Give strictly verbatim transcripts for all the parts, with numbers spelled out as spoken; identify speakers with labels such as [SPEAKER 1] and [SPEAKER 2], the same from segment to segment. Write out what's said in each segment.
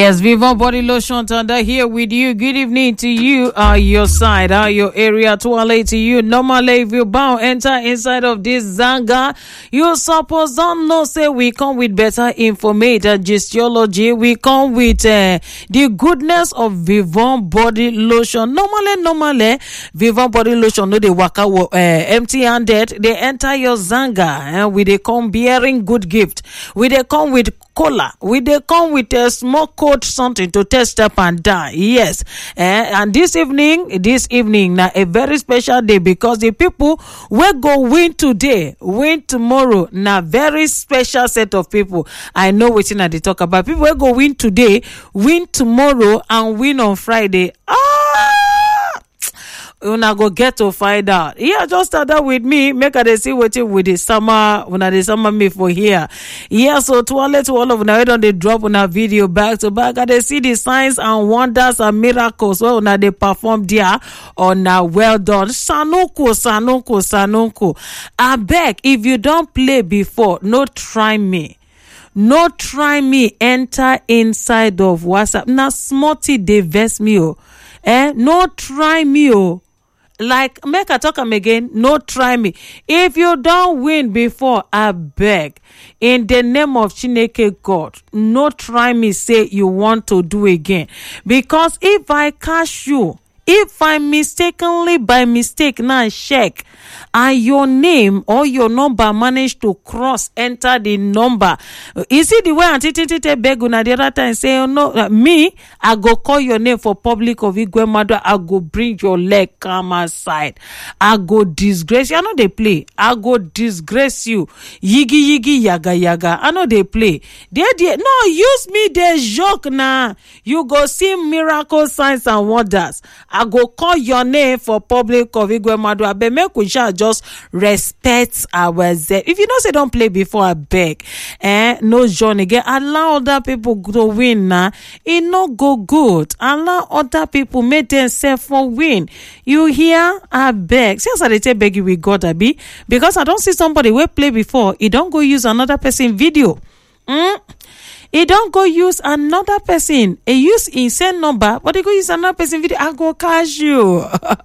[SPEAKER 1] Yes, Vivon Body Lotion Thunder here with you. Good evening to you, uh, your side, uh, your area, Twale to you. Normally, if you bound enter inside of this Zanga, you suppose don't know, say we come with better information, gistology. We come with uh, the goodness of Vivon Body Lotion. Normally, normally, Vivon Body Lotion, no, they work out uh, empty-handed. They enter your Zanga, and uh, we they come bearing good gift. We they come with cola. We they come with a small coat something to test up and down. Yes. Uh, and this evening, this evening, now a very special day because the people will go win today, win tomorrow. Now very special set of people. I know what they talk about. People will go win today, win tomorrow, and win on Friday. Ah! Una go get to find out. Yeah, just start that with me. Make her they see what you with the summer. Una the summer me for here. Yeah, so to all to all of una on the drop on a video back to back. And they see the signs and wonders and miracles. Well, una they perform there on a well done. Sanuko, Sanuko, Sanuko. I beg, if you don't play before, no try me. No try me enter inside of WhatsApp. Now smarty they vex me oh. Eh? No try me oh. Like, make I talk am again, no try me. If you don't win before, I beg, in the name of Chineke God, no try me say you want to do again. Because if I catch you, if I mistakenly, by mistake, now check, and your name or your number managed to cross, enter the number. You see the way Auntie Tite beg una the other time say, oh no, uh, me, I go call your name for public of Igwemado, I go bring your leg come aside. I go disgrace you. I know they play. I go disgrace you. Yigi yigi yaga yaga. I know they play. They, they, no, use me, they joke now. You go see miracle signs and wonders. I go call your name for public of Igwemado. I beg make we shall just respect ourselves. If you don't say don't play before, I beg. Eh, no journey again. Allow other people to win now. It no go good. Allow other people make themselves for win. You hear? I beg. Since I tell beg you with God, I be because I don't see somebody will play before. He don't go use another person video. Hmm. He don't go use another person. He use his same number, but he go use another person video. I go catch you.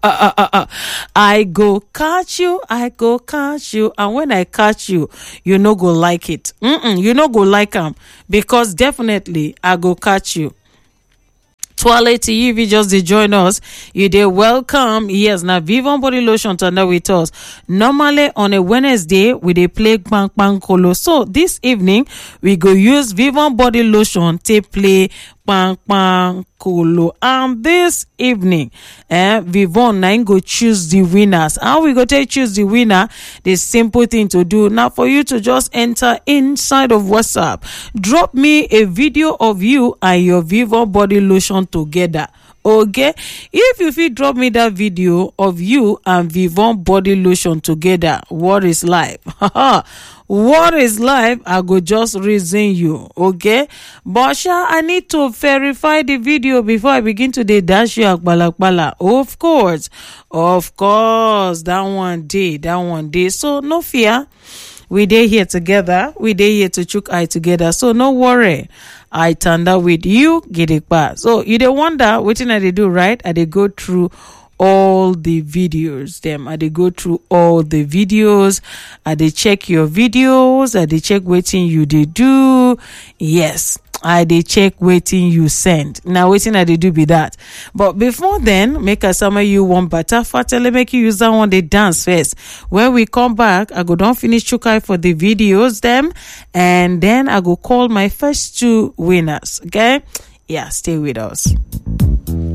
[SPEAKER 1] I go catch you. I go catch you. And when I catch you, you no go like it. Mm-mm, you no go like them because definitely I go catch you. Twale to you, if you just join us, you dey welcome. Yes, now Vivon Body Lotion Thunder with us. Normally on a Wednesday, we dey play Bang Bang Kolo. So this evening, we go use Vivon Body Lotion to play Bang Bang Kolo. And this evening, eh, Vivon now go choose the winners. How we go take choose the winner? The simple thing to do now for you to just enter inside of WhatsApp. Drop me a video of you and your Vivon Body Lotion together. Okay, if you feel drop me that video of you and Vivon Body Lotion together, what is life? What is life? I go just reason you. Okay, but sha, I need to verify the video before I begin to dey dash you akbalakbala. Of course, of course, that one day, that one day. So no fear. We dey here together. We dey here to chook eye together. So no worry. I turned out with you, get it back. So you dey wonder what thing I dey do, right? I dey go through all the videos. Them I dey go through all the videos. I dey check your videos. I dey check wetin you dey do. Yes. I dey check waiting you send. Now waiting I dey do be that. But before then, make a summer you one better fatally make you use that one they dance first. When we come back, I go don't finish chukai for the videos them, and then I go call my first two winners. Okay? Yeah, stay with us.